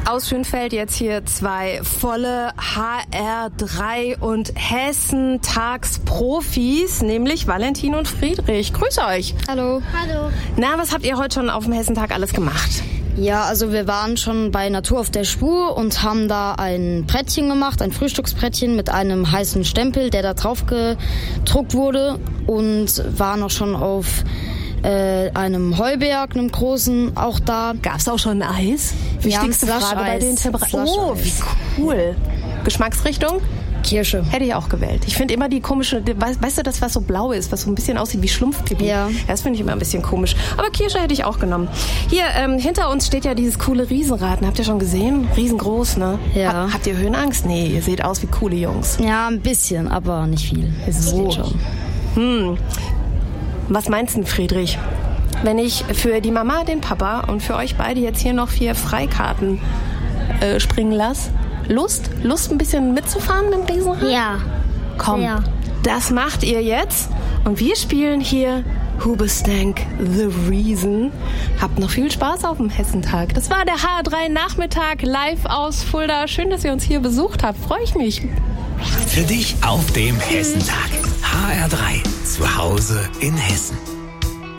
aus Schönfeld jetzt hier 2 volle HR3 und Hessentagsprofis, nämlich Valentin und Friedrich. Grüße euch. Hallo. Hallo. Na, was habt ihr heute schon auf dem Hessentag alles gemacht? Ja, also wir waren schon bei Natur auf der Spur und haben da ein Brettchen gemacht, ein Frühstücksbrettchen mit einem heißen Stempel, der da drauf gedruckt wurde, und waren auch schon auf einem Heuberg, einem großen, auch da. Gab's auch schon Eis? Wichtigste Frage bei den Temperaturen. Oh, wie cool. Geschmacksrichtung? Kirsche. Hätte ich auch gewählt. Ich finde immer die komische, weißt du, das, was so blau ist, was so ein bisschen aussieht wie Schlumpfpipi? Ja. Das finde ich immer ein bisschen komisch. Aber Kirsche hätte ich auch genommen. Hier, hinter uns steht ja dieses coole Riesenrad. Habt ihr schon gesehen? Riesengroß, ne? Ja. Habt ihr Höhenangst? Nee, ihr seht aus wie coole Jungs. Ja, ein bisschen, aber nicht viel. Das geht schon. Was meinst du, Friedrich? Wenn ich für die Mama, den Papa und für euch beide jetzt hier noch 4 Freikarten springen lasse? Lust ein bisschen mitzufahren mit dem Riesenrad? Ja. Komm, Ja. Das macht ihr jetzt. Und wir spielen hier Hoobastank The Reason. Habt noch viel Spaß auf dem Hessentag. Das war der HR3 Nachmittag live aus Fulda. Schön, dass ihr uns hier besucht habt. Freue ich mich. Für dich auf dem Hessentag. HR3. Zu Hause in Hessen.